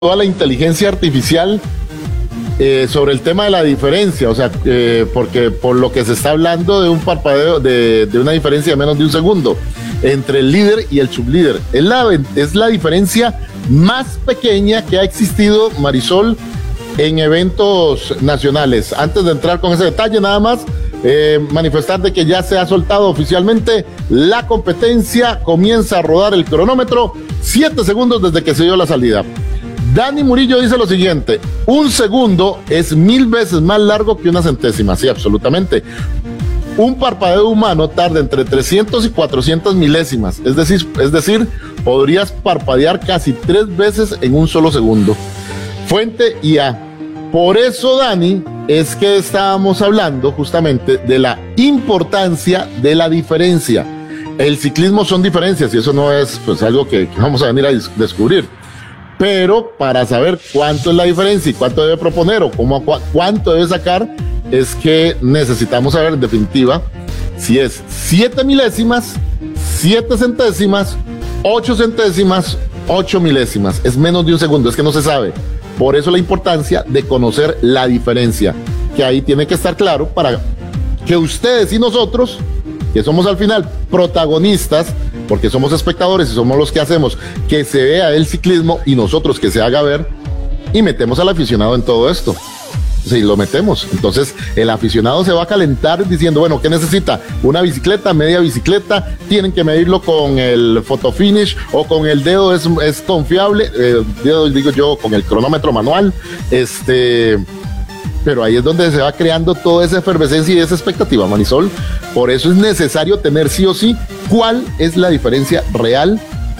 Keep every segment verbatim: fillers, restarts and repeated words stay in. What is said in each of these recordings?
toda la inteligencia artificial eh, sobre el tema de la diferencia, o sea, eh, porque por lo que se está hablando de un parpadeo, de, de una diferencia de menos de un segundo entre el líder y el sublíder. Es la, es la diferencia más pequeña que ha existido, Marisol, en eventos nacionales. Antes de entrar con ese detalle, nada más, eh, manifestar de que ya se ha soltado oficialmente la competencia, comienza a rodar el cronómetro, siete segundos desde que se dio la salida. Dani Murillo dice lo siguiente: un segundo es mil veces más largo que una centésima. Sí, absolutamente. Un parpadeo humano tarda entre trescientos y cuatrocientas milésimas, es decir, es decir, podrías parpadear casi tres veces en un solo segundo. Fuente I A. Por eso, Dani, es que estábamos hablando justamente de la importancia de la diferencia. El ciclismo son diferencias y eso no es pues algo que, que vamos a venir a descubrir. Pero para saber cuánto es la diferencia y cuánto debe proponer o cómo, cu cuánto debe sacar, es que necesitamos saber en definitiva si es siete milésimas, siete centésimas, ocho centésimas, ocho milésimas. Es menos de un segundo, es que no se sabe. Por eso la importancia de conocer la diferencia, que ahí tiene que estar claro para que ustedes y nosotros, que somos al final protagonistas, porque somos espectadores y somos los que hacemos que se vea el ciclismo y nosotros que se haga ver, y metemos al aficionado en todo esto. Sí, lo metemos. Entonces el aficionado se va a calentar diciendo, bueno, ¿qué necesita? Una bicicleta, media bicicleta, tienen que medirlo con el photo finish o con el dedo, es, es confiable, eh, dedo, digo yo, con el cronómetro manual, este... Pero ahí es donde se va creando toda esa efervescencia y esa expectativa, Marisol. Por eso es necesario tener sí o sí cuál es la diferencia real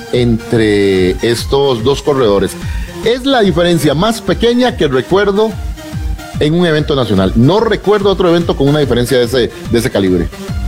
entre estos dos corredores. Es la diferencia más pequeña que recuerdo en un evento nacional. No recuerdo otro evento con una diferencia de ese, de ese calibre.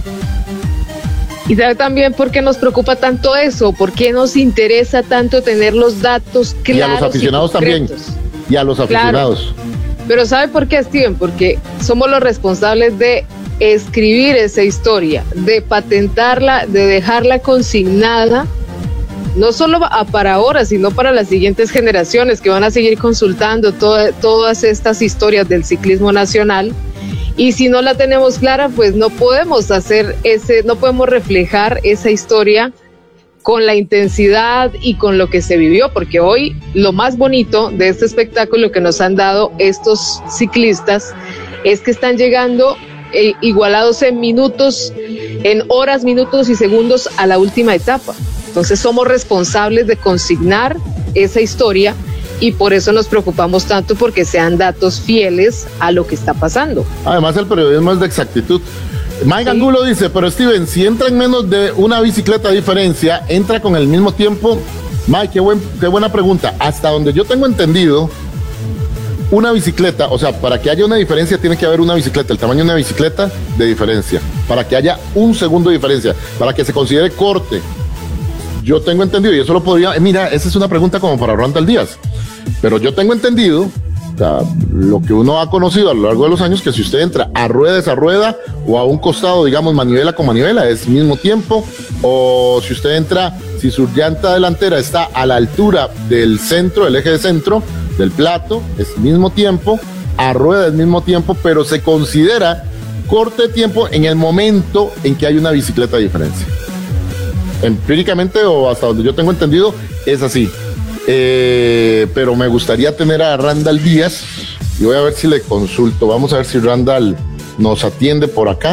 Y sabe también por qué nos preocupa tanto eso, por qué nos interesa tanto tener los datos claros. Y a los aficionados y también. Y a los aficionados. Claro. Pero ¿sabe por qué, Steven? Porque somos los responsables de escribir esa historia, de patentarla, de dejarla consignada, no solo para ahora, sino para las siguientes generaciones que van a seguir consultando toda, todas estas historias del ciclismo nacional. Y si no la tenemos clara, pues no podemos hacer ese, no podemos reflejar esa historia con la intensidad y con lo que se vivió, porque hoy lo más bonito de este espectáculo que nos han dado estos ciclistas es que están llegando eh, igualados en minutos, en horas, minutos y segundos a la última etapa. Entonces somos responsables de consignar esa historia y por eso nos preocupamos tanto porque sean datos fieles a lo que está pasando. Además el periodismo es de exactitud. Mike sí. Angulo dice, pero Steven, si entra en menos de una bicicleta de diferencia, ¿entra con el mismo tiempo? Mike, qué, buen, qué buena pregunta. Hasta donde yo tengo entendido, una bicicleta, o sea, para que haya una diferencia tiene que haber una bicicleta, el tamaño de una bicicleta de diferencia, para que haya un segundo de diferencia, para que se considere corte. Yo tengo entendido, y eso lo podría, mira, esa es una pregunta como para Randall Díaz, pero yo tengo entendido, o sea, lo que uno ha conocido a lo largo de los años, que si usted entra a rueda esa rueda o a un costado, digamos, manivela con manivela, es mismo tiempo, o si usted entra, si su llanta delantera está a la altura del centro, del eje de centro, del plato, es mismo tiempo, a rueda es mismo tiempo, pero se considera corte de tiempo en el momento en que hay una bicicleta de diferencia. Empíricamente, o hasta donde yo tengo entendido, es así. Eh, pero me gustaría tener a Randall Díaz y voy a ver si le consulto. Vamos a ver si Randall nos atiende por acá.